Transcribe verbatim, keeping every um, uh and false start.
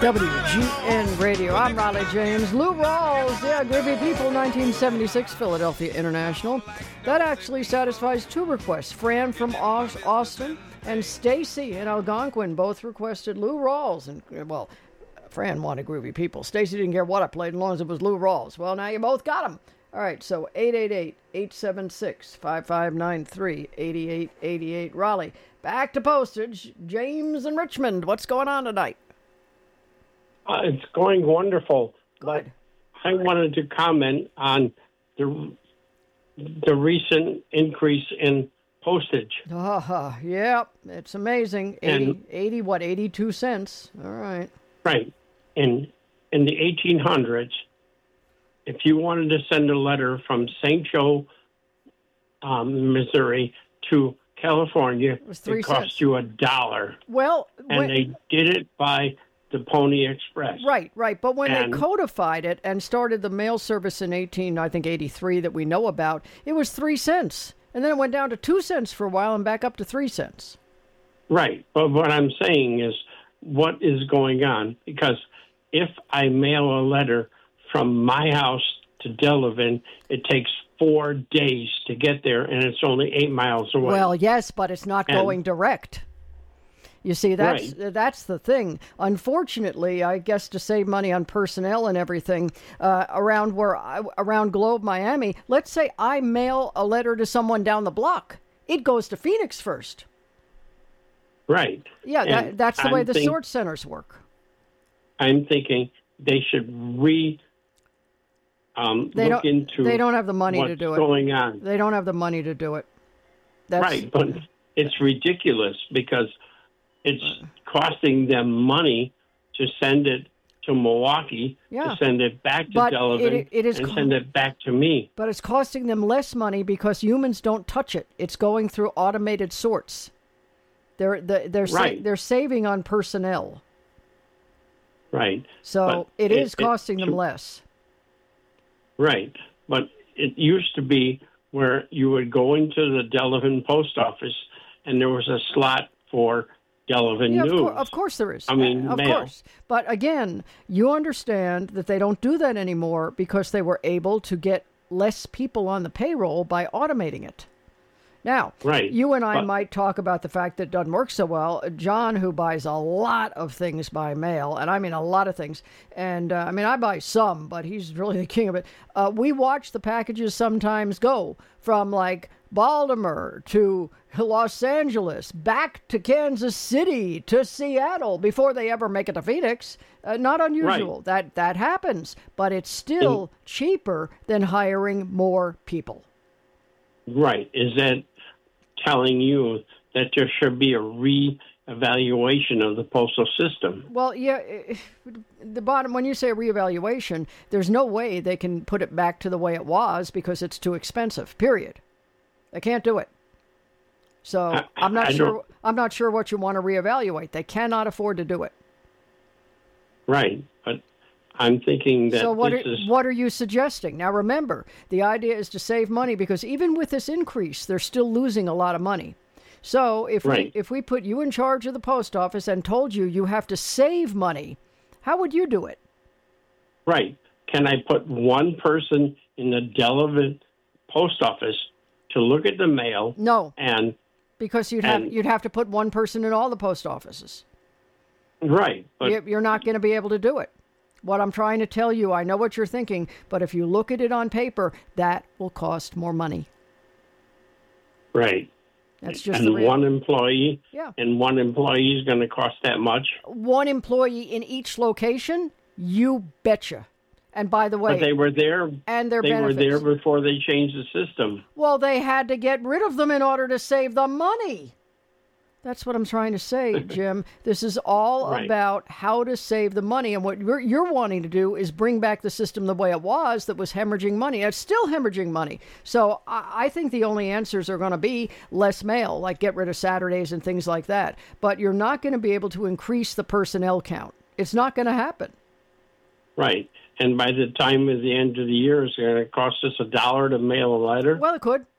W G N Radio. I'm Riley James. Lou Rawls, yeah, Groovy People, nineteen seventy-six, Philadelphia International. That actually satisfies two requests. Fran from Austin and Stacy in Algonquin both requested Lou Rawls. And, well, Fran wanted Groovy People. Stacy didn't care what I played as long as it was Lou Rawls. Well, now you both got them. All right, so eight eight eight, eight seven six, five five nine three, eight eight eight eight. Raleigh, back to postage. James in Richmond, what's going on tonight? Uh, it's going wonderful, Good. but I wanted to comment on the the recent increase in postage. Uh, yeah, it's amazing. eighty, And- eighty, what, eighty-two cents? All right. Right. In in the eighteen hundreds, if you wanted to send a letter from Saint Joe, um, Missouri to California, It was three it cost cents. you a dollar. Well, And when, they did it by the Pony Express. right, right. But when And- they codified it and started the mail service in eighteen, I think eighty-three that we know about, it was three cents. And then it went down to two cents for a while and back up to three cents. Right. But what I'm saying is what is going on? Because if I mail a letter from my house to Delavan, it takes four days to get there, and it's only eight miles away. Well, yes, but it's not And- going direct. You see, that's that's the thing. Unfortunately, I guess to save money on personnel and everything uh, around where I, around Globe, Miami. Let's say I mail a letter to someone down the block. It goes to Phoenix first. Right. Yeah, that, And that's the way I'm the think- sort centers work. I'm thinking they should re um, They look don't. into They don't have the money what's to do it. going on. They don't have the money to do it. That's, Right, but it's ridiculous because it's costing them money to send it to Milwaukee, Yeah. to send it back to But Delavan, it- it is and co- send it back to me. But it's costing them less money because humans don't touch it. It's going through automated sorts. They're they're they're, sa- Right. they're saving on personnel. Right. So But it it- is it- costing them less. Right. But it used to be where you would go into the Delavan post office and there was a slot for Delavan Yeah, of, News. cour- of course there is. I mean, Uh, of mail. course. But again, you understand that they don't do that anymore because they were able to get less people on the payroll by automating it. Now, Right. you and I But- might talk about the fact that it doesn't work so well. John, who buys a lot of things by mail, and I mean a lot of things, and uh, I mean, I buy some, but he's really the king of it. Uh, we watch the packages sometimes go from like Baltimore to Los Angeles, back to Kansas City to Seattle before they ever make it to Phoenix. Uh, not unusual. Right. That that happens, but it's still cheaper than hiring more people. Right. Is that telling you that there should be a re-evaluation of the postal system? Well, yeah, eh, the bottom, when you say reevaluation, there's no way they can put it back to the way it was because it's too expensive, period. They can't do it. So I- I'm not I sure don't- I'm not sure what you want to reevaluate. They cannot afford to do it. Right. But I'm thinking that So what are, this is... what are you suggesting? Now remember, the idea is to save money because even with this increase, they're still losing a lot of money. So if Right. we if we put you in charge of the post office and told you you have to save money, how would you do it? Right. Can I put one person in the Delavan post office to look at the mail No, and... because you'd have And- you'd have to put one person in all the post offices. Right. But You- You're not going to be able to do it. What I'm trying to tell you, I know what you're thinking, but if you look at it on paper, that will cost more money. Right. That's just the And real. one employee, Yeah. and one employee is going to cost that much. One employee in each location, you betcha. And by the way, But they were there. and their They benefits. were there before they changed the system. Well, they had to get rid of them in order to save the money. That's what I'm trying to say, Jim. This is all Right. about how to save the money. And what you're, you're wanting to do is bring back the system the way it was that was hemorrhaging money. It's still hemorrhaging money. So I, I think the only answers are going to be less mail, like get rid of Saturdays and things like that. But you're not going to be able to increase the personnel count. It's not going to happen. Right. And by the time of the end of the year, it's going to cost us a dollar to mail a letter. Well, it could.